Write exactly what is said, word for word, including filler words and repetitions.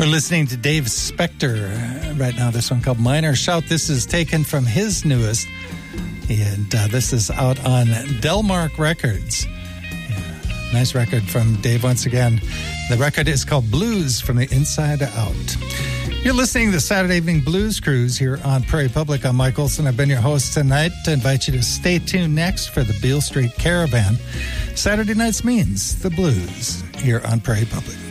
We're listening to Dave Spector right now. This one called Minor Shout. This is taken from his newest, and uh, this is out on Delmark Records. Yeah, nice record from Dave once again. The record is called Blues from the Inside Out. You're listening to the Saturday Evening Blues Cruise here on Prairie Public. I'm Mike Olson. I've been your host tonight. I invite you to stay tuned next for the Beale Street Caravan. Saturday nights means the blues here on Prairie Public.